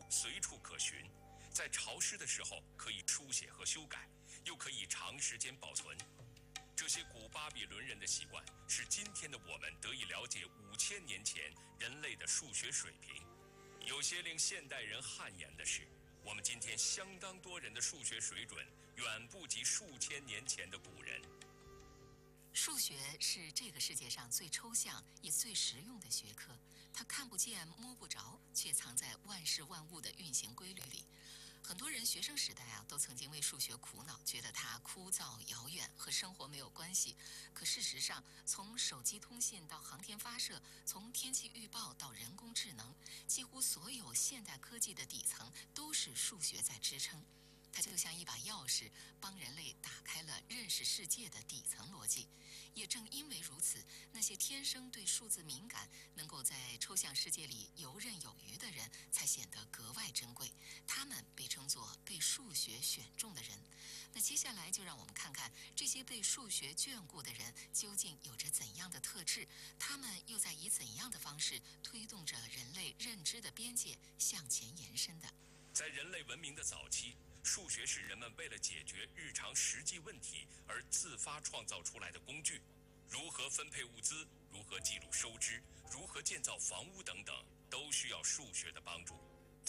随处可寻，在潮湿的时候可以书写和修改，又可以长时间保存。这些古巴比伦人的习惯，使今天的我们得以了解5000年前人类的数学水平。有些令现代人汗颜的是，我们今天相当多人的数学水准远不及数千年前的古人。 数学是这个世界上最抽象也最实用的学科，它看不见摸不着，却藏在万事万物的运行规律里。很多人学生时代都曾经为数学苦恼，觉得它枯燥遥远，和生活没有关系。可事实上，从手机通信到航天发射，从天气预报到人工智能，几乎所有现代科技的底层都是数学在支撑。它就像一把钥匙，帮人类打开了认识世界的底层逻辑。也正因为如此，那些天生对数字敏感，能够在抽象世界里游刃有余的人，才显得格外珍贵。他们被称作被数学选中的人。那接下来就让我们看看这些被数学眷顾的人究竟有着怎样的特质，他们又在以怎样的方式推动着人类认知的边界向前延伸的。 在人类文明的早期，数学是人们为了解决日常实际问题而自发创造出来的工具。如何分配物资，如何记录收支，如何建造房屋等等，都需要数学的帮助。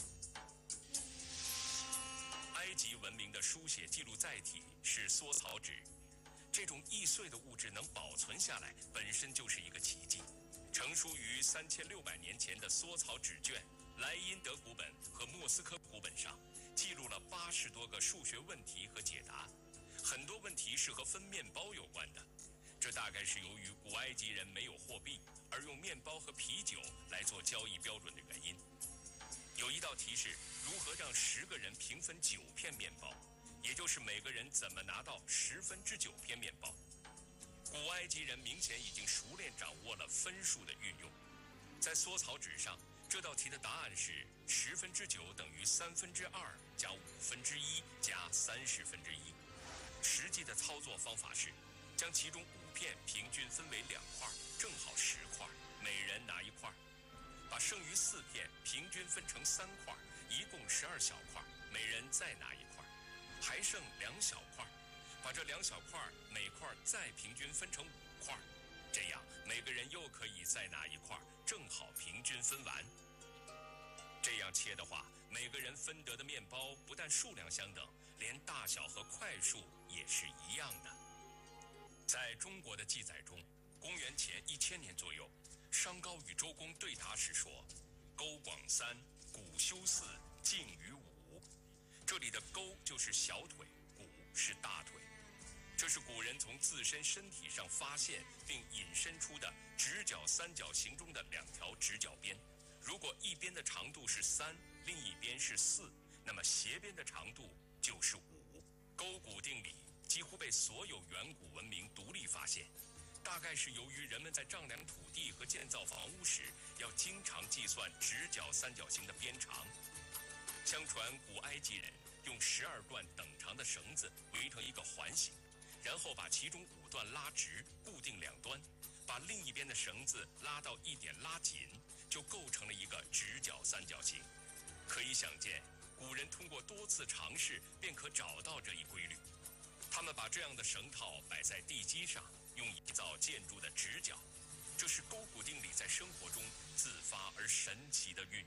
埃及文明的书写记录载体是缩草纸，这种易碎的物质能保存下来，本身就是一个奇迹。成书于3600年前的缩草纸卷，莱茵德古本和莫斯科古本上记录了80多个数学问题和解答，很多问题是和分面包有关的。这大概是由于古埃及人没有货币，而用面包和啤酒来做交易标准的原因。有一道题是如何让10个人平分9片面包，也就是每个人怎么拿到9/10片面包。古埃及人明显已经熟练掌握了分数的运用。在缩草纸上，这道题的答案是10/9等于2/3加1/5加1/30。实际的操作方法是将其中5片平均分为2块，正好10块，每人拿1块，把剩余4片平均分成3块，一共12小块，每人再拿1块，还剩2小块，把这2小块每块再平均分成5块，这样每个人又可以再拿1块，正好平均分完。这样切的话，每个人分得的面包不但数量相等，连大小和块数也是一样的。在中国的记载中，公元前1000年左右，商高与周公对答时说：“勾广3，古修4，敬于5。”这里的勾就是小腿，古是大腿。这是古人从自身身体上发现并引申出的直角三角形中的2条直角边。如果一边的长度是3，另一边是4，那么斜边的长度就是5。勾股定理几乎被所有远古文明独立发现，大概是由于人们在丈量土地和建造房屋时，要经常计算直角三角形的边长。相传古埃及人用12段等长的绳子围成一个环形，然后把其中5段拉直，固定2端，把另一边的绳子拉到一点拉紧，就构成了一个直角三角形。可以想见，古人通过多次尝试便可找到这一规律。他们把这样的绳套摆在地基上，用以造建筑的直角。这是勾股定理在生活中自发而神奇的运